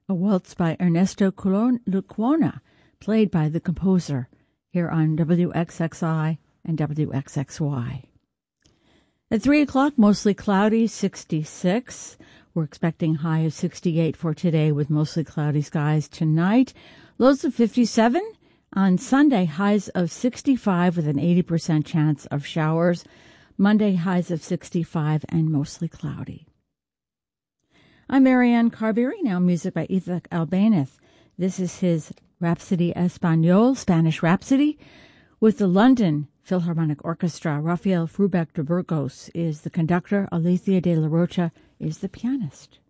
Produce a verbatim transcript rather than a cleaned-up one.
a waltz by Ernesto Lecuona, played by the composer, here on W X X I and W X X Y. At three o'clock, mostly cloudy, sixty-six. We're expecting high of sixty-eight for today with mostly cloudy skies tonight. Lows of fifty-seven. On Sunday, highs of sixty-five with an eighty percent chance of showers. Monday, highs of sixty-five and mostly cloudy. I'm Marianne Carberry, now music by Ethak Albaneth. This is his Rhapsody Español, Spanish Rhapsody, with the London Philharmonic Orchestra. Rafael Frubeck de Burgos is the conductor. Alicia de la Rocha is the pianist.